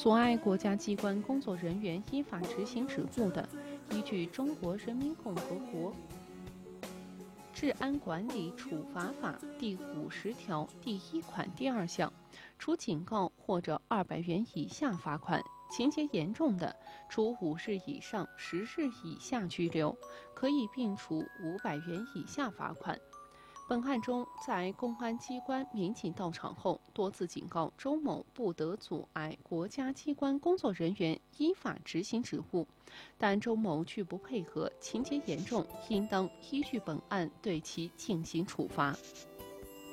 阻碍国家机关工作人员依法执行职务的，依据《中华人民共和国治安管理处罚法》第50条第1款第2项，处警告或者200元以下罚款；情节严重的，处5日以上10日以下拘留，可以并处500元以下罚款。本案中，在公安机关民警到场后，多次警告周某不得阻碍国家机关工作人员依法执行职务，但周某拒不配合，情节严重，应当依据本案对其进行处罚。